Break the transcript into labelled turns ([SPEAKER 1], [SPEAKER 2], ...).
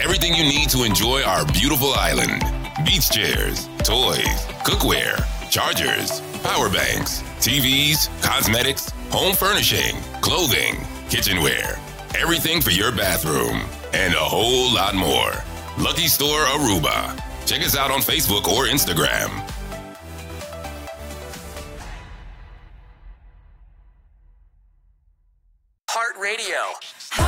[SPEAKER 1] Everything you need to enjoy our beautiful island. Beach chairs, toys, cookware, chargers, power banks, TVs, cosmetics, home furnishing, clothing, kitchenware, everything for your bathroom, and a whole lot more. Lucky Store Aruba. Check us out on Facebook or Instagram.
[SPEAKER 2] Heart Radio.